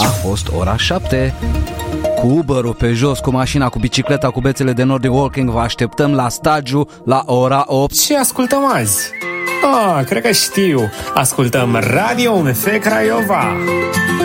A fost ora 7. Cu Uber-ul pe jos, cu mașina, cu bicicleta, cu bețele de Nordic Walking, vă așteptăm la stagiu la ora 8. Ce ascultăm azi? Cred că știu. Ascultăm Radio UMF Craiova.